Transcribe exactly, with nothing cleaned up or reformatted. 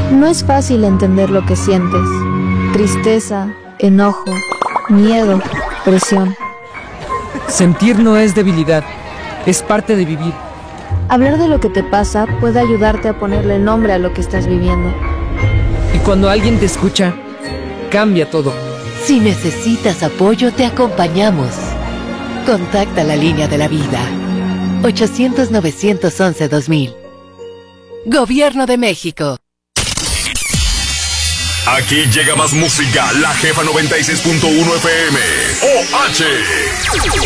No es fácil entender lo que sientes. Tristeza, enojo, miedo, presión. Sentir no es debilidad, es parte de vivir. Hablar de lo que te pasa puede ayudarte a ponerle nombre a lo que estás viviendo. Y cuando alguien te escucha, cambia todo. Si necesitas apoyo, te acompañamos. Contacta la línea de la vida. ochocientos, novecientos once, dos mil. Gobierno de México. Aquí llega más música, La Jefa noventa y seis punto uno F M. O H.